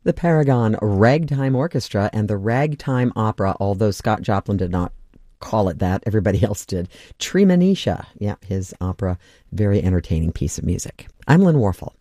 The Paragon Ragtime Orchestra and the Ragtime Opera, although Scott Joplin did not call it that, everybody else did. Treemonisha, yeah, his opera, very entertaining piece of music. I'm Lynn Warfel.